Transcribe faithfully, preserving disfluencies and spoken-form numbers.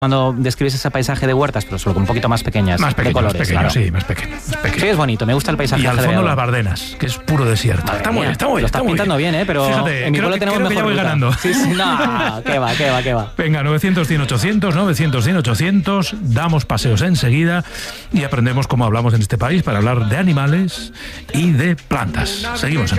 cuando describes ese paisaje de huertas, pero solo un poquito más pequeñas, más pequeño, de colores, más pequeño, claro. sí, más pequeño, más pequeño. Sí, es bonito, me gusta el paisaje. Y al fondo alrededor. las Bardenas, que es puro desierto. Madre Está muy mía, bien, está muy bien. Lo estás pintando bien, ¿eh? Pero fíjate, en mi creo pueblo que, tenemos creo que mejor ya voy ruta. ganando. Sí, sí, no, qué va, qué va, qué va. Venga, novecientos, cien, ochocientos, novecientos, cien, ochocientos, damos paseos enseguida y aprendemos cómo hablamos en este país para hablar de animales y de plantas. Seguimos en